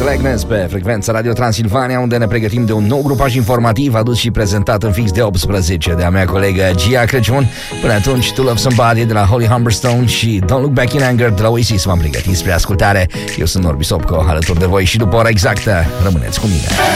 Blackness pe frecvența Radio Transilvania, unde ne pregătim de un nou grupaj informativ adus și prezentat în fix de 18 de a mea colegă Gia Crăciun. Până atunci, To Love Somebody de la Holly Humberstone și Don't Look Back in Anger de la Oasis v-am pregătit spre ascultare. Eu sunt Norbi Sopco, alături de voi și după ora exactă. Rămâneți cu mine.